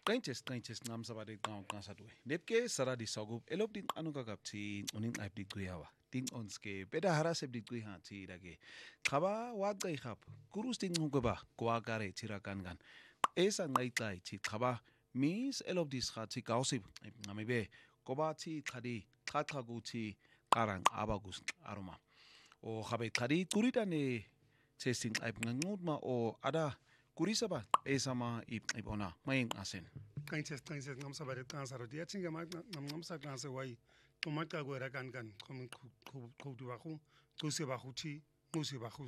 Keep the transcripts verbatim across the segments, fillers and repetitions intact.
Qanches qanches nqamsabade qanqasatwe. Nepke saradi sagup elop din anukagapti uning aip di kuyawa. Ting onske peda harasep di kuiha ti dage. Khaba waqai khap kurus ting ngba kwagare tirakangan. Esa ngaitai ti khaba mis elop dis khati kausip ngamibe kobati khadi khathaguti qarang abagus aroma. O khabe khadi kurita ne testing aip ngudma o ada Kurisaba esama ibona main asen. Kanches kanches ngam sabare kan saro dia chinga mak ngam ngam sa kan se wai tomat ka gora kan kan kom ko ko du bahu ko se bahu ti ko se bahu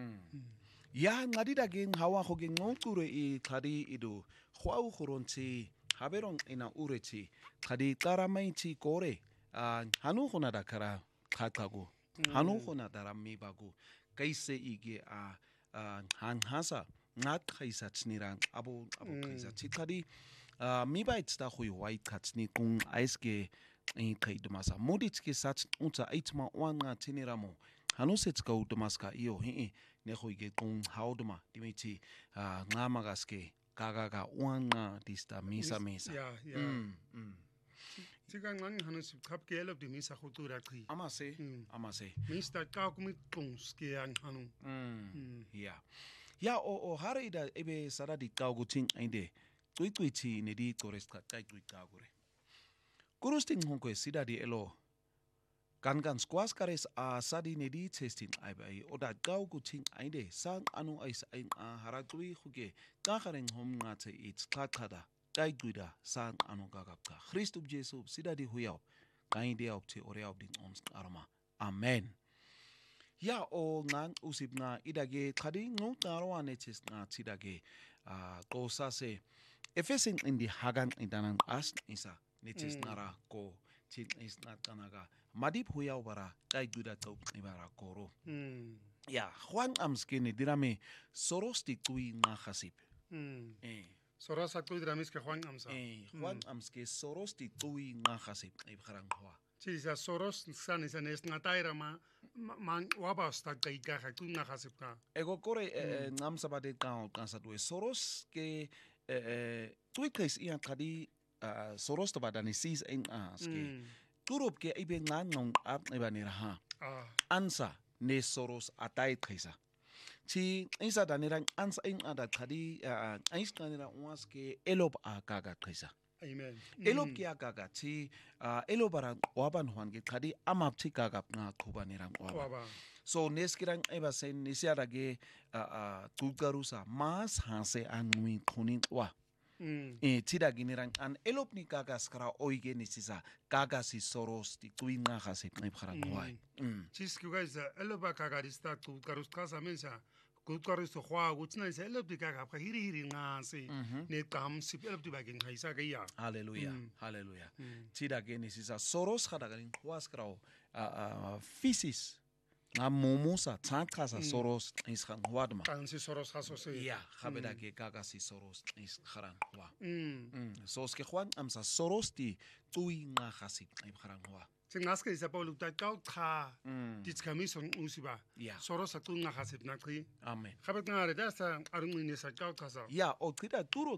Ya ngadi daging hawa ko ging ngure i khadi idu khwau khoronti haberong ina ureti khadi taramai ti kore hanu khona dakara khatagu hanu khona darami bagu kaise ige a hanghasa ngat khaisa tsnirang abo abo khaisa chikadi mi bait sta khu white cats ni kung ice ke in khaidmasa modits ke sat unta aitma wanga tiniramo hanu sets ka utmaska io hi ne khu ge kung haudma dimiti ngama gaske gaga ga wanga dista misa misa ya ya Tiga ngang hanu sip kap ke elop di misa khutura kri amase amase mista ka kumit kung ske an hanu ya Ya o o harida ebe saradi kauguting ainde tuituiti ne di toreska tai tuikagure. Kurusting honko sida di elo kan kan squas kares a sadi ne di testing aibai oda kauguting ainde sang anu ais ain a haratui huge kakaren hom ngate it kakada tai guida sang anu gagapka. Christub Jesu sida di huyao kainde opti oreau din ons aroma. Amen. Ya o ngang usip nga idage khadi ngong tarwa neches nga tidage a ko sase efesing indi hagan indanan as isa neches nara ko tin is na tanaga madip huyau bara kai guda tau ibara koro ya Juan amskene dirame sorosti tui nga khasip eh soros aktu dramis ke Juan amsa eh Juan amske sorosti tui nga khasip ibkharang hoa Sí, sa soros san is nes ngataira ma man wabas ta kai ka tu na khasipka. Ego kore ngam sabade ka kansa tu soros ke tu kres ian kadi soros to badani sis en aske. Turup ke ibe ngang ngong ap ibani raha. Ansa ne soros atai kresa. Chi isa danirang ansa in ada kadi ais kanira waske elop akaga kresa. Amen. Elop kia gaga ti elobarang waban huan ge kadi amap ti gagap nga kubanirang waba. So neskirang eba sen nisiara ge tugarusa mas hase anui kunin wa. E tida ginirang an elop ni gagas kara oige nisisa gagas si soros ti tuin nga hase ngipharang huai. Chis ki guys eloba kagarista tugarus kasa mensa Kukaris to Hua, which nice elop di gaga hiri hiri nga se ne kam sip elop di baging haisa gaya. Hallelujah. Hallelujah. Tida genisisa soros khadagarin huas krao physis nga momusa tsankasa soros is khang huadma. Kan si soros haso se. Ya, khabeda ge gaga si soros is kharang hua. So ske Juan amsa soros ti tui nga khasip ay kharang hua. Sing naske isa Paulo ta kau tha dit kamison usiba. Soros atu nga hasip na kri. Amen. Khabet nga re da sa arung ni sa kau tha sa. Ya, o krida turo